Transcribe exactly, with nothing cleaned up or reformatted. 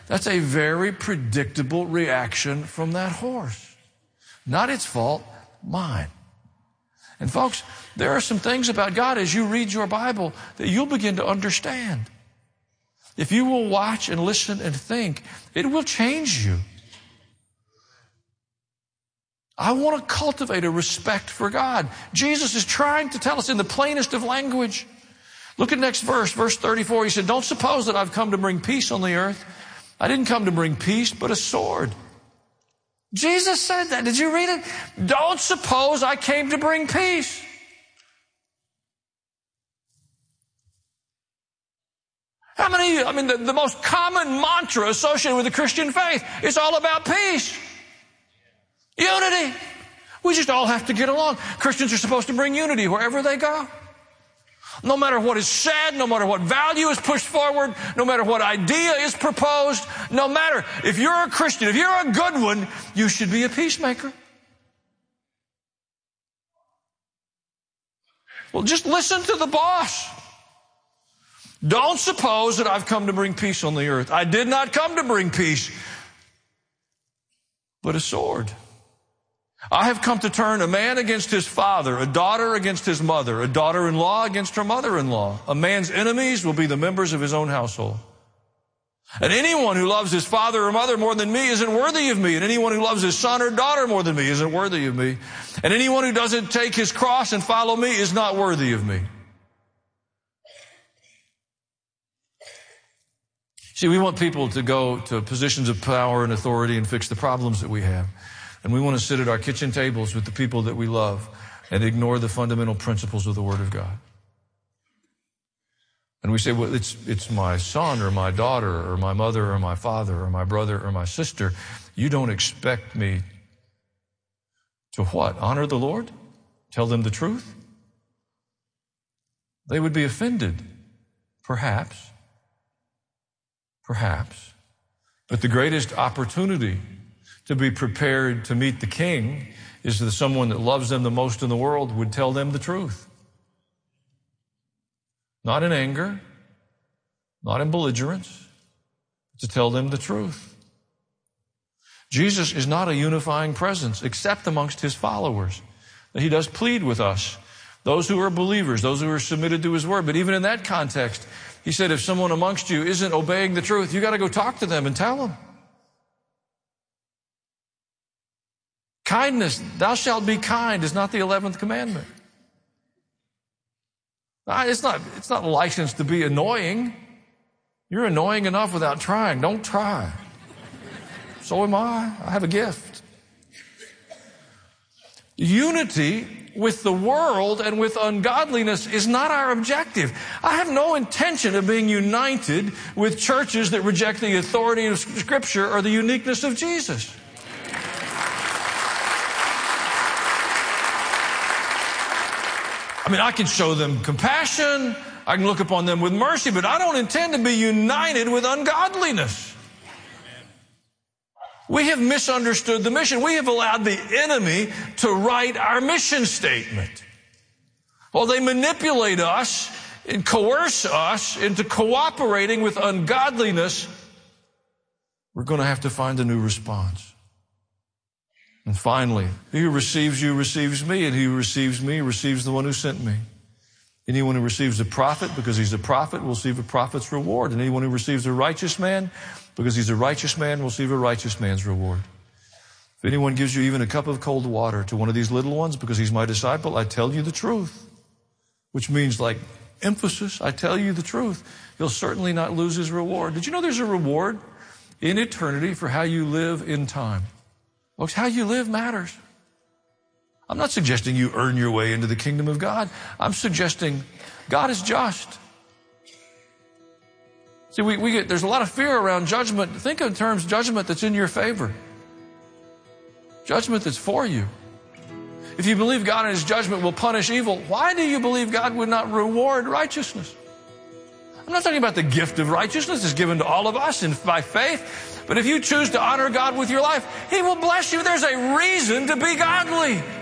That's a very predictable reaction from that horse. Not its fault, mine. And folks, there are some things about God as you read your Bible that you'll begin to understand. If you will watch and listen and think, it will change you. I want to cultivate a respect for God. Jesus is trying to tell us in the plainest of language. Look at next verse, verse thirty-four. He said, don't suppose that I've come to bring peace on the earth. I didn't come to bring peace, but a sword. Jesus said that. Did you read it? Don't suppose I came to bring peace. How many of you, I mean, the, the most common mantra associated with the Christian faith is all about peace. Unity. We just all have to get along. Christians are supposed to bring unity wherever they go. No matter what is said, no matter what value is pushed forward, no matter what idea is proposed, no matter if you're a Christian, if you're a good one, you should be a peacemaker. Well, just listen to the boss. Don't suppose that I've come to bring peace on the earth. I did not come to bring peace, but a sword. I have come to turn a man against his father, a daughter against his mother, a daughter-in-law against her mother-in-law. A man's enemies will be the members of his own household. And anyone who loves his father or mother more than me isn't worthy of me. And anyone who loves his son or daughter more than me isn't worthy of me. And anyone who doesn't take his cross and follow me is not worthy of me. See, we want people to go to positions of power and authority and fix the problems that we have. And we want to sit at our kitchen tables with the people that we love and ignore the fundamental principles of the Word of God. And we say, well, it's, it's my son or my daughter or my mother or my father or my brother or my sister. You don't expect me to what? Honor the Lord? Tell them the truth? They would be offended, perhaps. Perhaps. But the greatest opportunity to be prepared to meet the King is that someone that loves them the most in the world would tell them the truth. Not in anger, not in belligerence, to tell them the truth. Jesus is not a unifying presence except amongst his followers. He does plead with us, those who are believers, those who are submitted to his word. But even in that context, he said, if someone amongst you isn't obeying the truth, you got to go talk to them and tell them. Kindness, thou shalt be kind, is not the eleventh commandment. It's not, it's not licensed to be annoying. You're annoying enough without trying. Don't try. So am I. I have a gift. Unity with the world and with ungodliness is not our objective. I have no intention of being united with churches that reject the authority of Scripture or the uniqueness of Jesus. I mean, I can show them compassion, I can look upon them with mercy, but I don't intend to be united with ungodliness. We have misunderstood the mission. We have allowed the enemy to write our mission statement. Well, they manipulate us and coerce us into cooperating with ungodliness. We're going to have to find a new response. And finally, he who receives you receives me, and he who receives me receives the one who sent me. Anyone who receives a prophet because he's a prophet will receive a prophet's reward. And anyone who receives a righteous man because he's a righteous man will receive a righteous man's reward. If anyone gives you even a cup of cold water to one of these little ones because he's my disciple, I tell you the truth. Which means, like emphasis, I tell you the truth. He'll certainly not lose his reward. Did you know there's a reward in eternity for how you live in time? Folks, how you live matters. I'm not suggesting you earn your way into the kingdom of God. I'm suggesting God is just. See, we, we get, there's a lot of fear around judgment. Think in terms of judgment that's in your favor. Judgment that's for you. If you believe God in his judgment will punish evil, why do you believe God would not reward righteousness? I'm not talking about the gift of righteousness that's given to all of us and by faith. But if you choose to honor God with your life, he will bless you. There's a reason to be godly.